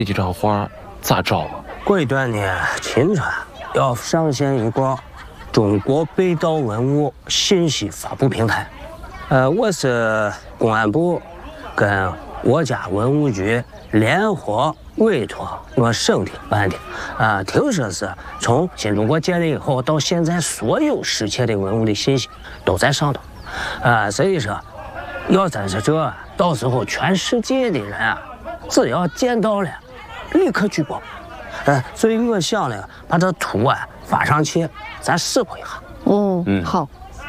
这几张画咋照啊？ 过一段呢，秦川要上线一个中国被盗文物信息发布平台。我是公安部跟我家文物局联合委托我省厅办的。听说是从新中国建立以后到现在，所有失窃的文物的信息都在上头。所以说，要真是这，到时候全世界的人啊，只要见到了，立刻举报。所以我想呢，把这图啊发上去，咱试过一下。 好。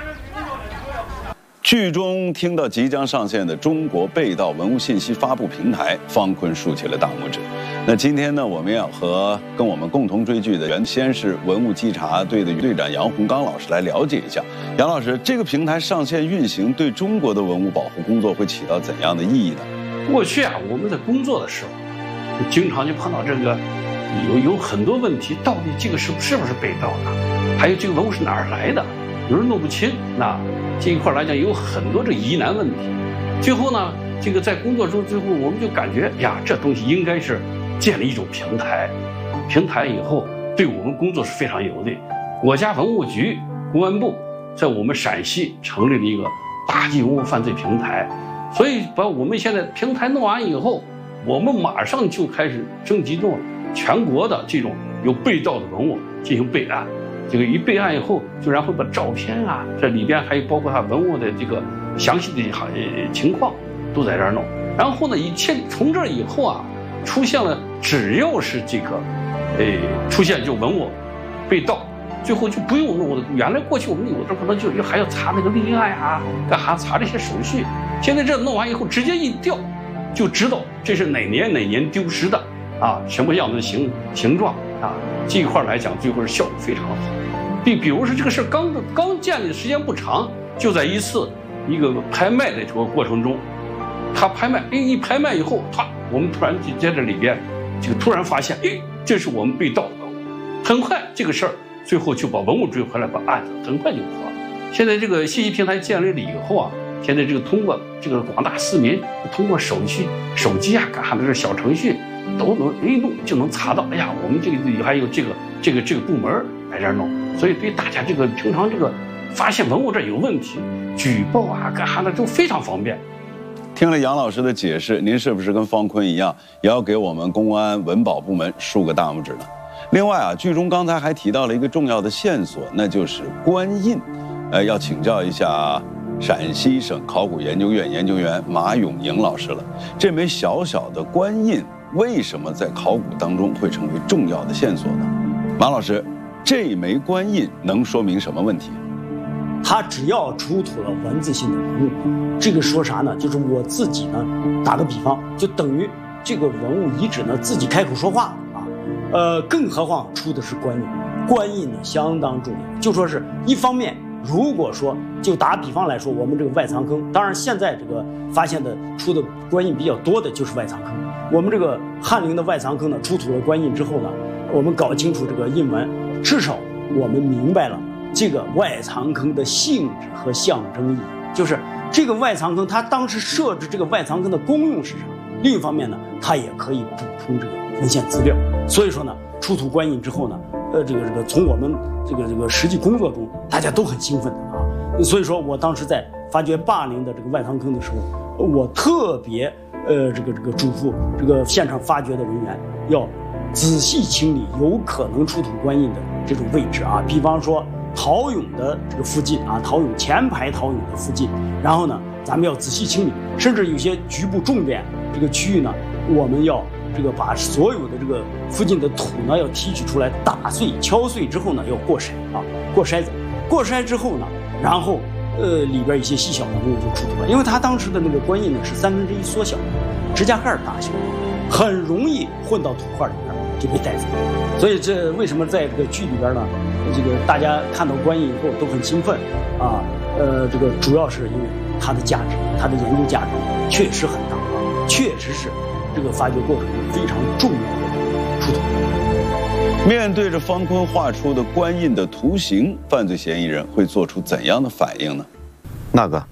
剧中听到即将上线的中国被盗文物信息发布平台，方坤竖起了大拇指。那今天呢，我们要跟我们共同追剧的原先是文物稽查队的队长杨洪刚老师来了解一下。杨老师，这个平台上线运行对中国的文物保护工作会起到怎样的意义呢？ 过去啊，我们在工作的时候，经常就碰到这个有很多问题，到底这个是不是被盗的，还有这个文物是哪儿来的，有人弄不清。那这一块来讲有很多这疑难问题。最后呢，这个在工作中最后我们就感觉呀，这东西应该是建立一种平台，平台以后对我们工作是非常有利。国家文物局、公安部在我们陕西成立了一个打击文物犯罪平台，所以把我们现在平台弄完以后，我们马上就开始征集全国的这种有被盗的文物进行备案。这个一备案以后，就然后把照片啊，这里边还有包括它文物的这个详细的情况都在这儿弄。然后呢，一切从这以后啊，出现了只要是这个，出现就文物被盗，最后就不用弄的。原来过去我们有的可能就还要查那个立案啊，干哈查这些手续。现在这弄完以后，直接一调，就知道这是哪年丢失的啊，什么样的形状啊，这一块来讲，最后是效果非常好。比如说这个事刚建立的时间不长，就在一个拍卖的这个过程中，他拍卖，一拍卖以后，我们突然就在这里边，这个突然发现，这是我们被盗的文物。很快这个事儿，最后就把文物追回来，把案子很快就破了。现在这个信息平台建立了以后啊，现在这个通过这个广大市民通过手机啊，干啥的这小程序，都能一弄就能查到。哎呀，我们这个还有这个部门在这儿弄，所以对大家这个平常这个发现文物这有问题，举报啊干啥的都非常方便。 听了杨老师的解释，您是不是跟方坤一样，也要给我们公安文保部门竖个大拇指呢？另外啊，剧中刚才还提到了一个重要的线索，那就是官印。要请教一下陕西省考古研究院研究员马永营老师了。这枚小小的官印为什么在考古当中会成为重要的线索呢？马老师，这枚官印能说明什么问题？ 它只要出土了文字性的文物，这个说啥呢？就是我自己呢，打个比方，就等于这个文物遗址呢自己开口说话啊。更何况出的是官印，官印呢相当重要。就说是一方面，如果说就打比方来说，我们这个外藏坑，当然现在这个发现的出的官印比较多的就是外藏坑。我们这个翰林的外藏坑呢，出土了官印之后呢，我们搞清楚这个印文，至少我们明白了这个外藏坑的性质和象征意义。就是这个外藏坑，它当时设置这个外藏坑的功用是啥？另一方面呢，它也可以补充这个文献资料。所以说呢，出土官印之后呢，这个从我们这个实际工作中，大家都很兴奋的啊。所以说我当时在发掘霸陵的这个外藏坑的时候，我特别这个嘱咐这个现场发掘的人员要仔细清理有可能出土官印的这种位置啊，比方说陶俑的这个附近啊，陶俑前排陶俑的附近，然后呢，咱们要仔细清理，甚至有些局部重点这个区域呢，我们要这个把所有的这个附近的土呢要提取出来，打碎、敲碎之后呢，要过筛啊，过筛子，过筛之后呢，然后里边一些细小的文物就出土了，因为它当时的那个官印呢是1/3缩小的，指甲盖大小，很容易混到土块里边就被带走。所以这为什么在这个剧里边呢？这个大家看到官印以后都很兴奋啊，这个主要是因为它的价值，它的研究价值确实很大啊，确实是这个发掘过程中非常重要的出土。 面对着方坤画出的官印的图形，犯罪嫌疑人会做出怎样的反应呢？ 那个，